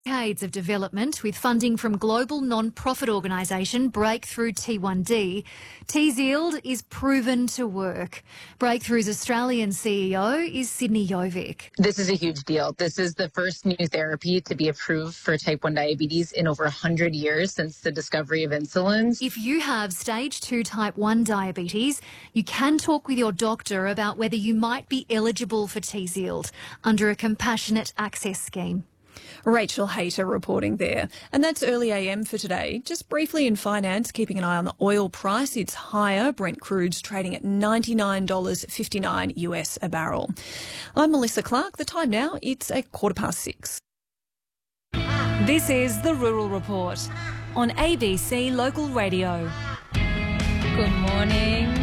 Decades of development with funding from global non-profit organisation Breakthrough T1D, Tzield is proven to work. Breakthrough's Australian CEO is Sydney Jovic. This is a huge deal. This is the first new therapy to be approved for type 1 diabetes in over 100 years since the discovery of insulins. If you have stage 2 type 1 diabetes, you can talk with your doctor about whether you might be eligible for Tzield under a compassionate access scheme. Rachel Hayter reporting there. And that's early AM for today. Just briefly in finance, keeping an eye on the oil price. It's higher. Brent crude's trading at $99.59 US a barrel. I'm Melissa Clark. The time now, it's 6:15. This is the Rural Report on ABC Local Radio. Good morning.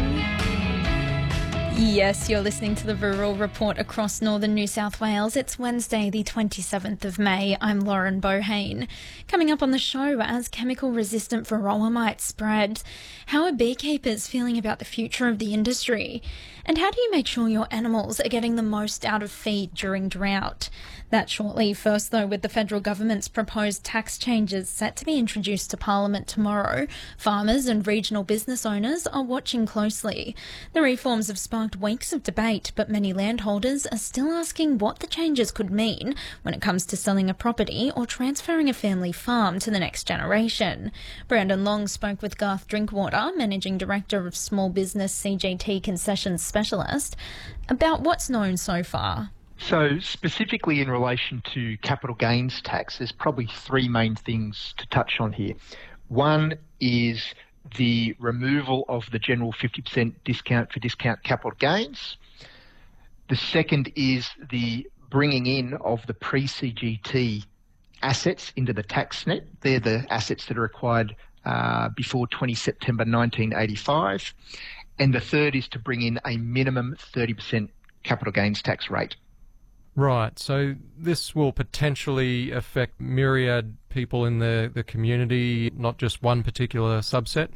Yes, you're listening to the Rural Report across northern New South Wales. It's Wednesday, the 27th of May. I'm Lauren Bohane. Coming up on the show, as chemical-resistant varroa mites spread, how are beekeepers feeling about the future of the industry? And how do you make sure your animals are getting the most out of feed during drought? That shortly. First, though, with the federal government's proposed tax changes set to be introduced to Parliament tomorrow, farmers and regional business owners are watching closely. The reforms have sparked weeks of debate, but many landholders are still asking what the changes could mean when it comes to selling a property or transferring a family farm to the next generation. Brandon Long spoke with Garth Drinkwater, Managing Director of Small Business CGT Concessions Specialist, about what's known so far. So specifically in relation to capital gains tax, there's probably three main things to touch on here. One is the removal of the general 50% discount for discount capital gains. The second is the bringing in of the pre-CGT assets into the tax net. They're the assets that are acquired before 20 September 1985. And the third is to bring in a minimum 30% capital gains tax rate. Right, so this will potentially affect myriad people in the community, not just one particular subset?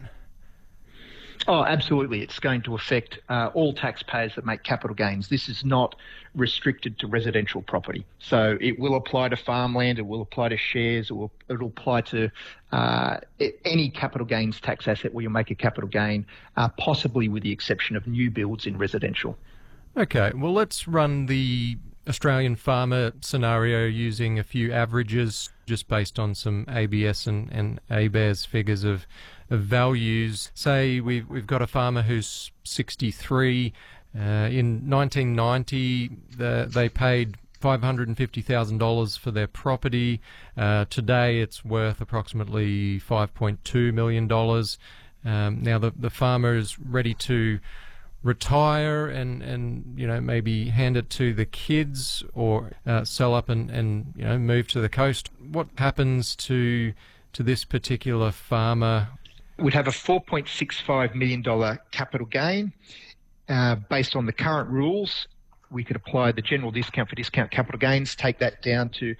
Oh, absolutely. It's going to affect all taxpayers that make capital gains. This is not restricted to residential property. So it will apply to farmland, it will apply to shares, it will apply to any capital gains tax asset where you make a capital gain, possibly with the exception of new builds in residential. Okay, well, let's run the Australian farmer scenario using a few averages just based on some ABS and ABARES figures of values. Say we've got a farmer who's 63. In 1990, they paid $550,000 for their property. Today it's worth approximately $5.2 million. Now the farmer is ready to retire and maybe hand it to the kids or sell up and move to the coast. What happens to this particular farmer? We'd have a $4.65 million capital gain. Based on the current rules, we could apply the general discount for discount capital gains, take that down to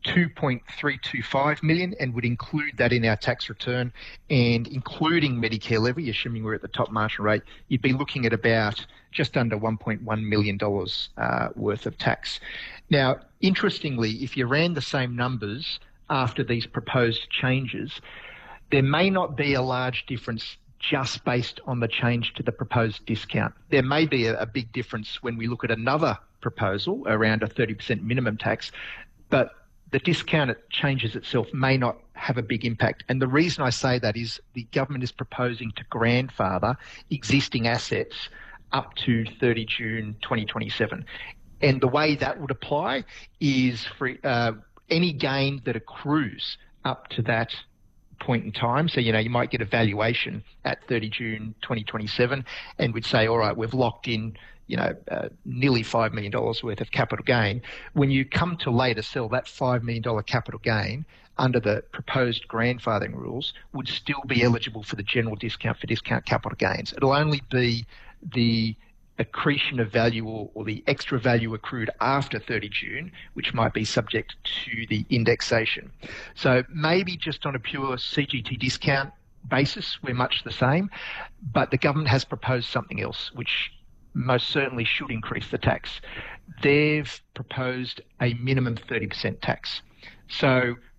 $2.325 million, and would include that in our tax return, and including Medicare levy, assuming we're at the top marginal rate, you'd be looking at about just under $1.1 million worth of tax. Now, interestingly, if you ran the same numbers after these proposed changes, there may not be a large difference just based on the change to the proposed discount. There may be a big difference when we look at another proposal around a 30% minimum tax, but the discount it changes itself may not have a big impact. And the reason I say that is the government is proposing to grandfather existing assets up to 30 June 2027. And the way that would apply is for any gain that accrues up to that point in time. So, you might get a valuation at 30 June 2027 and we'd say, all right, we've locked in nearly $5 million worth of capital gain. When you come to later sell, that $5 million capital gain under the proposed grandfathering rules would still be eligible for the general discount for discount capital gains. It'll only be the accretion of value or the extra value accrued after 30 June, which might be subject to the indexation. So maybe just on a pure CGT discount basis, we're much the same, but the government has proposed something else, which most certainly should increase the tax. They've proposed a minimum 30% tax. So